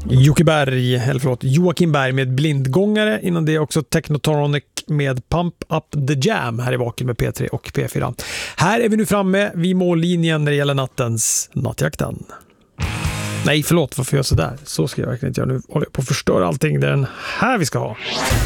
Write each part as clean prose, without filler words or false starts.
Joakim Berg med Blindgångare. Innan det också Technotronic med Pump Up the Jam här i Vaken med P3 och P4. Här är vi nu framme vid mållinjen när det gäller nattjakten. Nej, förlåt, varför gör jag så där? Så ska jag verkligen inte göra. Nu håller jag på att förstöra allting. Det är den här vi ska ha.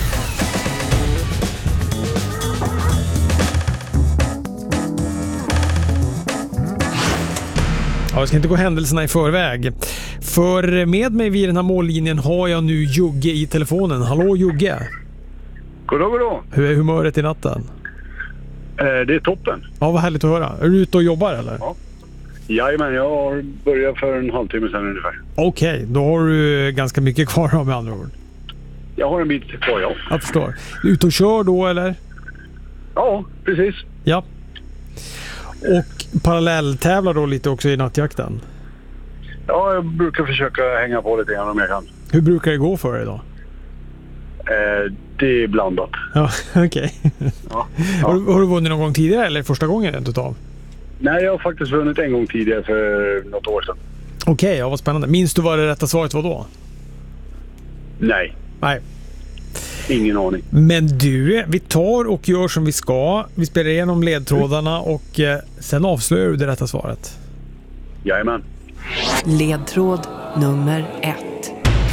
Ja, jag ska inte gå händelserna i förväg. För med mig vid den här mållinjen har jag nu Jugge i telefonen. Hallå Jugge. Goddag. Hur är humöret i natten? Det är toppen. Ja, vad härligt att höra. Är du ute och jobbar eller? Ja. Jajamän, jag har börjat för en halvtimme sedan ungefär. Okej, då har du ganska mycket kvar med andra ord. Jag har en bit kvar, ja. Jag förstår. Ute och kör då eller? Ja, precis. Ja. Och parallelltävlar då lite också i nattjakten? Ja, jag brukar försöka hänga på lite grann om jag kan. Hur brukar det gå för dig då? Det är blandat. Ja, okej. Ja. Har du vunnit någon gång tidigare eller första gången rent utav? Nej, jag har faktiskt vunnit en gång tidigare för något år sedan. Okej, ja, vad spännande. Minns du vad det rätta svaret var då? Nej. Ingen aning. Men du, vi tar och gör som vi ska. Vi spelar igenom ledtrådarna och sen avslöjar du det rätta svaret. Jajamän. Ledtråd nummer 1.